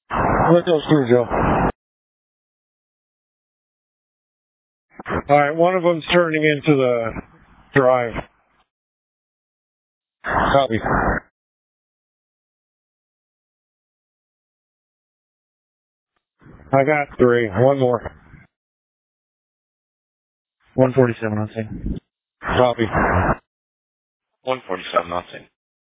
Let those through, Joe. Alright, one of them's turning into the drive. Copy. I got 3. One more. 147 on scene. Copy. 147 on scene.